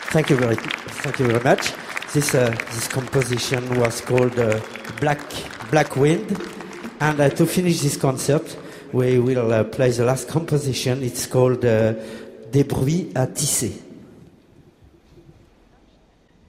Thank you very much. This composition was called Black Wind, and to finish this concert, we will play the last composition. It's called Des bruits à tisser.